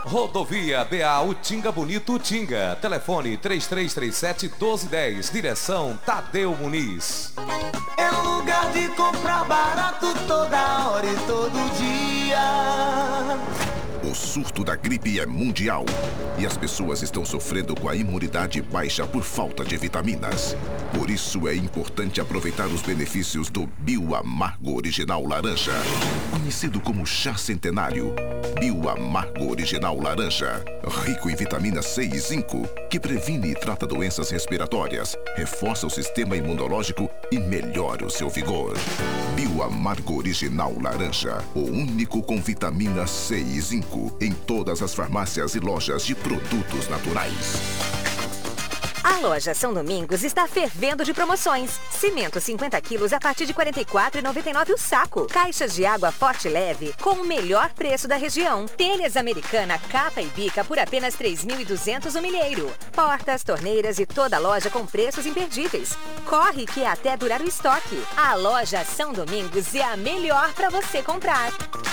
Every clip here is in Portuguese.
Rodovia BA Utinga Bonito Utinga. Telefone 3337-1210. Direção Tadeu Muniz. É lugar de comprar barato toda hora e todo dia. O surto da gripe é mundial e as pessoas estão sofrendo com a imunidade baixa por falta de vitaminas. Por isso é importante aproveitar os benefícios do Bioamargo Original Laranja. Conhecido como chá centenário, Bioamargo Original Laranja. Rico em vitamina C e zinco, que previne e trata doenças respiratórias, reforça o sistema imunológico e melhora o seu vigor. Bioamargo Original Laranja, o único com vitamina C e zinco, em todas as farmácias e lojas de produtos naturais. A loja São Domingos está fervendo de promoções. Cimento 50 quilos a partir de R$ 44,99 o saco. Caixas de água forte e leve com o melhor preço da região. Telhas americana capa e bica por apenas R$ 3.200 o milheiro. Portas, torneiras e toda a loja com preços imperdíveis. Corre que é até durar o estoque. A loja São Domingos é a melhor para você comprar.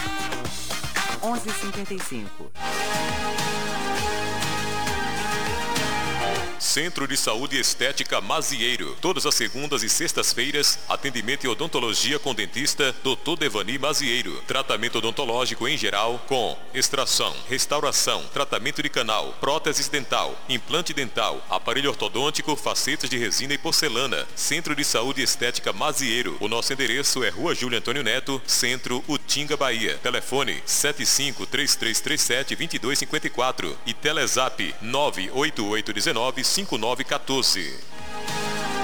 11h55. Centro de Saúde Estética Mazieiro. Todas as segundas e sextas-feiras, atendimento e odontologia com dentista Dr. Devani Mazieiro. Tratamento odontológico em geral com extração, restauração, tratamento de canal, prótese dental, implante dental, aparelho ortodôntico, facetas de resina e porcelana. Centro de Saúde Estética Mazieiro. O nosso endereço é Rua Júlio Antônio Neto, Centro, Utinga, Bahia. Telefone 75-3337-2254 e Telezap 98819-5914.